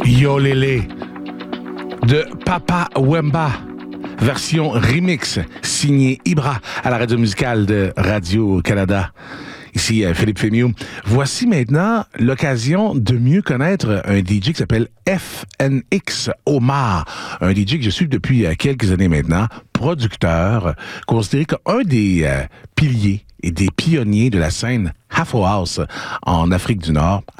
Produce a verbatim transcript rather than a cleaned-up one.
Yo Lélé de Papa Wemba, version remix, signé Ibra à la radio musicale de Radio-Canada. Ici, Philippe Fémieux. Voici maintenant l'occasion de mieux connaître un D J qui s'appelle F N X Omar. Un D J que je suis depuis quelques années maintenant, producteur, considéré comme un des euh, piliers et des pionniers de la scène Afro House en Afrique du Nord.